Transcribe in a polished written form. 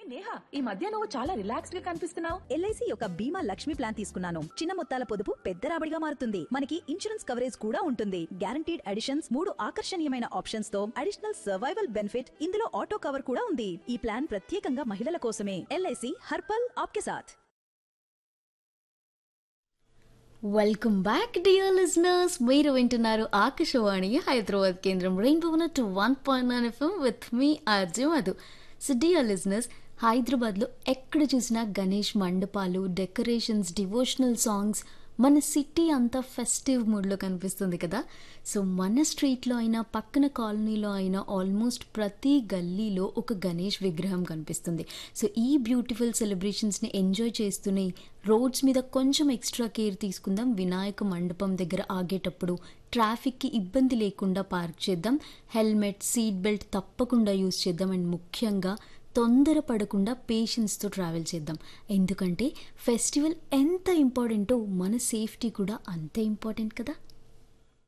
నేహా, ఈ మధ్య నువ్వు చాలా రిలాక్స్డ్ గా కనిపిస్తున్నావు. ఎల్ఐసి యొక్క బీమా లక్ష్మి ప్లాన్ తీసుకున్నాను. చిన్న మొత్తాల పొదుపు పెద్ద రాబడిగా మారుతుంది. మనకి ఇన్సూరెన్స్ కవరేజ్ కూడా ఉంటుంది. గ్యారంటీడ్ అడిషన్స్, 3 ఆకర్షణీయమైన ఆప్షన్స్ తో అడిషనల్ సర్వైవల్ బెనిఫిట్, ఇందులో ఆటో కవర్ కూడా ఉంది. ఈ ప్లాన్ ప్రత్యేకంగా మహిళల కోసమే. ఎల్ఐసి హర్పల్ ఆప్కే సాథ్. Welcome back dear listeners. మీరు వింటున్నారు ఆకాశవాణి హైదరాబాద్ కేంద్రం rainbow 101.9 FM with me RJ Madhu. So dear listeners, హైదరాబాద్లో ఎక్కడ చూసినా గణేష్ మండపాలు, డెకరేషన్స్, డివోషనల్ సాంగ్స్, మన సిటీ అంతా ఫెస్టివ్ మూడ్లో కనిపిస్తుంది కదా. సో మన స్ట్రీట్లో అయినా పక్కన కాలనీలో అయినా ఆల్మోస్ట్ ప్రతి గల్లీలో ఒక గణేష్ విగ్రహం కనిపిస్తుంది. సో ఈ బ్యూటిఫుల్ సెలబ్రేషన్స్ని ఎంజాయ్ చేస్తూనే రోడ్స్ మీద కొంచెం ఎక్స్ట్రా కేర్ తీసుకుందాం. వినాయక మండపం దగ్గర ఆగేటప్పుడు ట్రాఫిక్కి ఇబ్బంది లేకుండా పార్క్ చేద్దాం. హెల్మెట్, సీట్ బెల్ట్ తప్పకుండా యూజ్ చేద్దాం. అండ్ ముఖ్యంగా తొందరపడకుండా పేషెన్స్తో ట్రావెల్ చేద్దాం. ఎందుకంటే ఫెస్టివల్ ఎంత ఇంపార్టెంటో మన సేఫ్టీ కూడా అంతే ఇంపార్టెంట్ కదా.